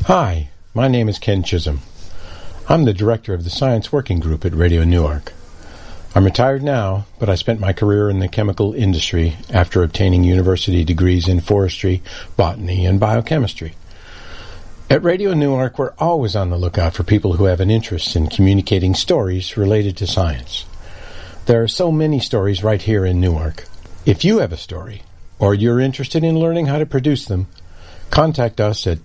Hi, my name is Ken Chisholm. I'm the director of the Science Working Group at Radio Newark. I'm retired now, but I spent my career in the chemical industry after obtaining university degrees in forestry, botany, and biochemistry. At Radio Newark, we're always on the lookout for people who have an interest in communicating stories related to science. There are so many stories right here in Newark. If you have a story, or you're interested in learning how to produce them, contact us at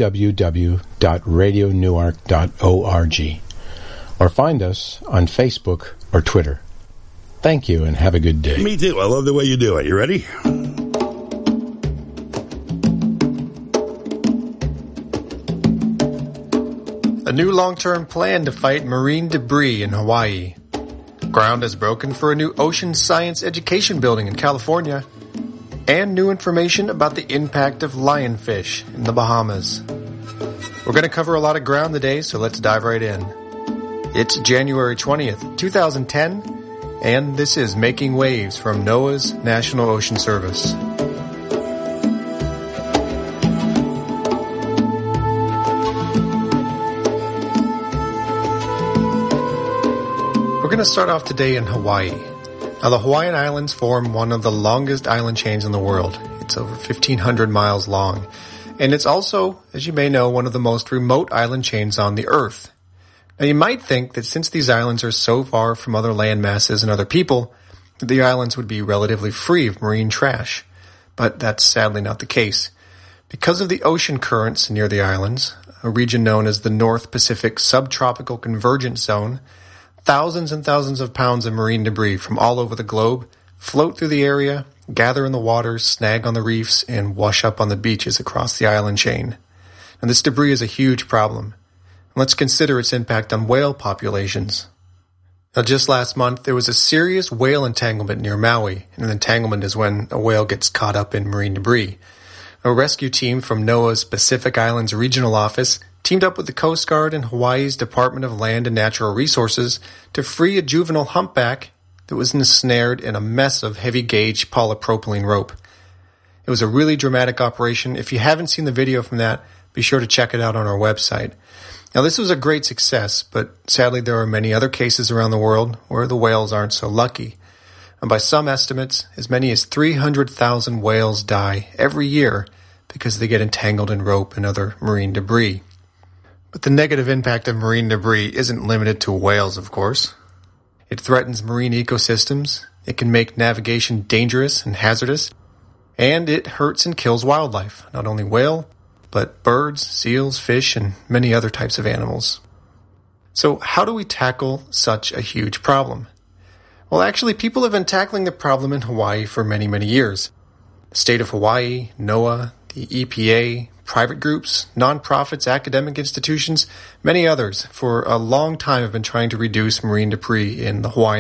www.radionewark.org or find us on Facebook or Twitter. Thank you and have a good day. Me too. I love the way you do it. You ready? A new long-term plan to fight marine debris in Hawaii. Ground has broken for a new ocean science education building in California. And new information about the impact of lionfish in the Bahamas. We're going to cover a lot of ground today, so let's dive right in. It's January 20th, 2010, and this is Making Waves from NOAA's National Ocean Service. We're going to start off today in Hawaii. Now, the Hawaiian Islands form one of the longest island chains in the world. It's over 1,500 miles long. And it's also, as you may know, one of the most remote island chains on the Earth. Now, you might think that since these islands are so far from other land masses and other people, that the islands would be relatively free of marine trash. But that's sadly not the case. Because of the ocean currents near the islands, a region known as the North Pacific Subtropical Convergence Zone, thousands and thousands of pounds of marine debris from all over the globe float through the area, gather in the waters, snag on the reefs, and wash up on the beaches across the island chain. And this debris is a huge problem. Let's consider its impact on whale populations. Now, just last month, there was a serious whale entanglement near Maui, and an entanglement is when a whale gets caught up in marine debris. A rescue team from NOAA's Pacific Islands Regional Office teamed up with the Coast Guard and Hawaii's Department of Land and Natural Resources to free a juvenile humpback that was ensnared in a mess of heavy-gauge polypropylene rope. It was a really dramatic operation. If you haven't seen the video from that, be sure to check it out on our website. Now, this was a great success, but sadly there are many other cases around the world where the whales aren't so lucky. And by some estimates, as many as 300,000 whales die every year because they get entangled in rope and other marine debris. But the negative impact of marine debris isn't limited to whales, of course. It threatens marine ecosystems, it can make navigation dangerous and hazardous, and it hurts and kills wildlife, not only whale, but birds, seals, fish, and many other types of animals. So how do we tackle such a huge problem? Well, actually, people have been tackling the problem in Hawaii for many, many years. The state of Hawaii, NOAA, the EPA, private groups, nonprofits, academic institutions, many others, for a long time have been trying to reduce marine debris in the Hawaiian